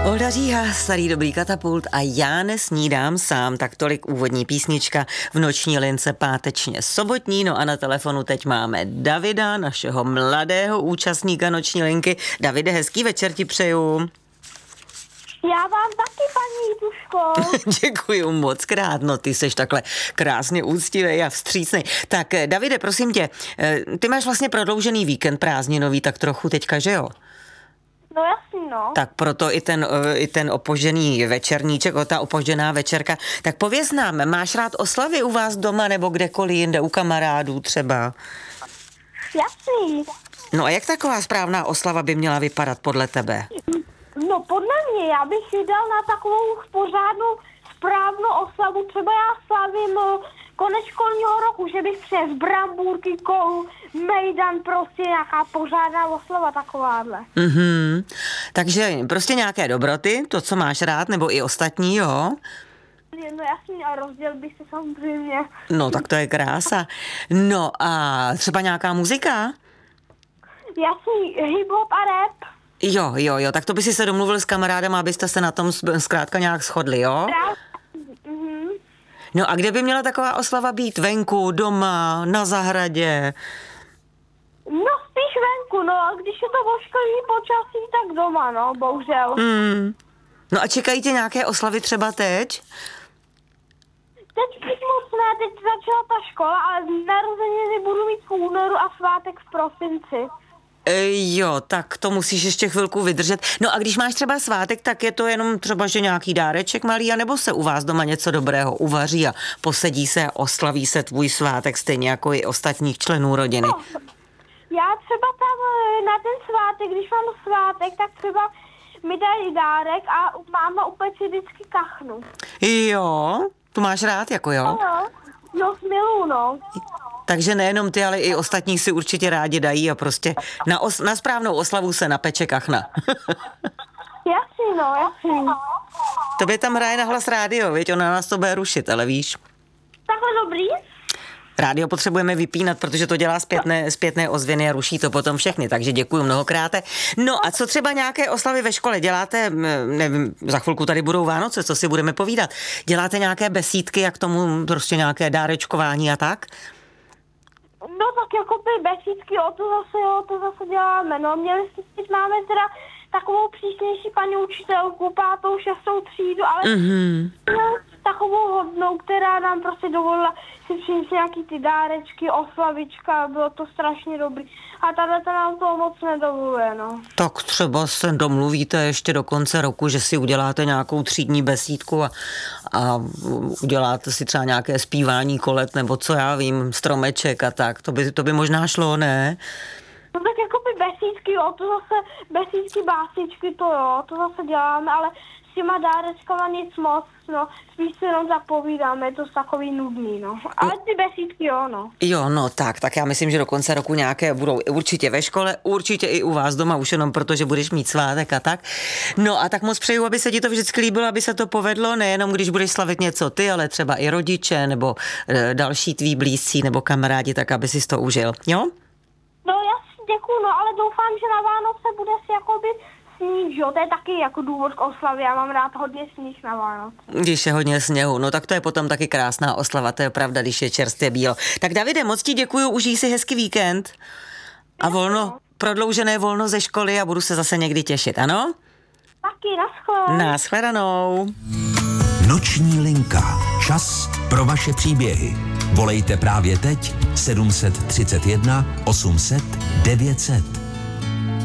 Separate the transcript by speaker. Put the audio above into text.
Speaker 1: Olda Říha, Starý dobrý katapult a Já nesnídám sám, tak tolik úvodní písnička v noční lince pátečně sobotní. No a na telefonu teď máme Davida, našeho mladého účastníka noční linky. Davide, hezký večer ti přeju.
Speaker 2: Já vám taky, paní Tuško.
Speaker 1: Děkuju moc krát, no ty seš takhle krásně úctivý a vstřícný. Tak Davide, prosím tě, ty máš vlastně prodloužený víkend prázdninový tak trochu teďka, že jo?
Speaker 2: No jasný, no.
Speaker 1: Tak proto i ten opožděný večerníček, ta opožděná večerka. Tak pověz nám, máš rád oslavy u vás doma nebo kdekoliv jinde, u kamarádů třeba?
Speaker 2: Jasný.
Speaker 1: No a jak taková správná oslava by měla vypadat podle tebe?
Speaker 2: No podle mě, já bych dal na takovou pořádnou správnou oslavu. Třeba já slavím konec školního roku, že bych přes brambůrky, kolu, mejdan, prostě nějaká pořádná oslava takováhle.
Speaker 1: Mhm. Takže prostě nějaké dobroty, to, co máš rád, nebo i ostatní, jo?
Speaker 2: No jasný, a rozděl bych se samozřejmě.
Speaker 1: No tak to je krása. No a třeba nějaká muzika?
Speaker 2: Jasný, hip-hop a rap.
Speaker 1: Jo, tak to by si se domluvil s kamarádem, abyste se na tom zkrátka nějak shodli, jo?
Speaker 2: Mhm.
Speaker 1: No a kde by měla taková oslava být? Venku, doma, na zahradě?
Speaker 2: No spíš venku, no a když je to vošklivý počasí, tak doma, no, bohužel.
Speaker 1: No a čekají tě nějaké oslavy třeba teď?
Speaker 2: Teď moc ne, teď začala ta škola, ale narozeniny budu mít v únoru a svátek v prosinci.
Speaker 1: Jo, tak to musíš ještě chvilku vydržet. No a když máš třeba svátek, tak je to jenom třeba, že nějaký dáreček malý, anebo se u vás doma něco dobrého uvaří a posedí se a oslaví se tvůj svátek stejně jako i ostatních členů rodiny?
Speaker 2: No, já třeba tam na ten svátek, když mám svátek, tak třeba mi dají dárek a máma upeče vždycky kachnu.
Speaker 1: Jo, tu máš rád, jako jo?
Speaker 2: No, miluju, no.
Speaker 1: Takže nejenom ty, ale i ostatní si určitě rádi dají a prostě na správnou oslavu se napeče kachna.
Speaker 2: Jasný.
Speaker 1: Tobě tam hraje na hlas rádio, viď? Ona nás to bude rušit, ale víš.
Speaker 2: Takhle dobrý?
Speaker 1: Rádio potřebujeme vypínat, protože to dělá zpětné ozvěny a ruší to potom všechny, takže děkuji mnohokrát. No a co třeba nějaké oslavy ve škole děláte, nevím, za chvilku tady budou Vánoce, co si budeme povídat. Děláte nějaké besídky, jak tomu prostě nějaké dárečkování a tak?
Speaker 2: No tak jako by besídky, to zase děláme, no. Teď máme teda takovou přísnější paní učitelku, 5., 6. třídu, ale takovou hodnou, která nám prostě dovolila si přinést nějaký ty dárečky, oslavička, bylo to strašně dobrý. A tahle nám to moc nedovoluje, no.
Speaker 1: Tak třeba se domluvíte ještě do konce roku, že si uděláte nějakou třídní besídku a uděláte si třeba nějaké zpívání kolet, nebo co já vím, stromeček a tak. To by možná šlo, ne?
Speaker 2: No tak jako by besídky, besídky, básničky, to zase děláme, ale s těma dárečkama nic moc, no, spíš si jenom tak povídáme, je to takový nudný, no. Ale ty besídky, jo, no.
Speaker 1: Jo, no tak já myslím, že do konce roku nějaké budou určitě ve škole, určitě i u vás doma, už jenom proto, že budeš mít svátek a tak. No a tak moc přeju, aby se ti to vždycky líbilo, aby se to povedlo, nejenom když budeš slavit něco ty, ale třeba i rodiče, nebo další tví blízcí, nebo kamarádi, tak aby si to užil, jo?
Speaker 2: No jasně, děkuju, no, ale doufám, že na Vánoce bude si jakoby sníh, jo, to je taky jako důvod k oslavě, já mám rád hodně sníh na Vánoce.
Speaker 1: Když je hodně sněhu, no tak to je potom taky krásná oslava, to je pravda, když je čerstvě bílo. Tak Davide, moc ti děkuju, užij si hezký víkend a prodloužené volno ze školy a budu se zase někdy těšit, ano?
Speaker 2: Taky, naschle.
Speaker 1: Nashledanou.
Speaker 3: Noční linka. Čas pro vaše příběhy. Volejte právě teď 731 800 900.